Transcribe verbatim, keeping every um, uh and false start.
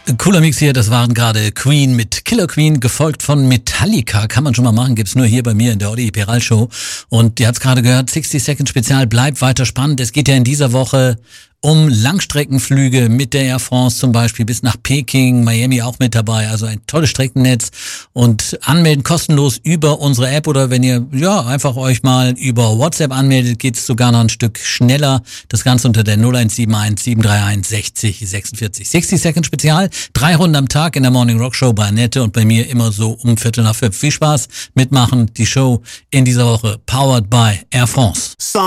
Cooler Mix hier, das waren gerade Queen mit Killer Queen, gefolgt von Metallica. Kann man schon mal machen, gibt's nur hier bei mir in der Audi Peral Show. Und ihr habt's gerade gehört, sixty Second Spezial, bleibt weiter spannend. Es geht ja in dieser Woche um Langstreckenflüge mit der Air France zum Beispiel bis nach Peking, Miami auch mit dabei. Also ein tolles Streckennetz. Und anmelden kostenlos über unsere App oder wenn ihr ja einfach euch mal über WhatsApp anmeldet, geht's sogar noch ein Stück schneller. Das Ganze unter der null eins sieben eins sieben drei eins sechzig sechsundvierzig. sixty Second Spezial, drei Runden am Tag in der Morning Rock Show bei Annette und bei mir immer so um Viertel nach fünf. Viel Spaß mitmachen, die Show in dieser Woche powered by Air France.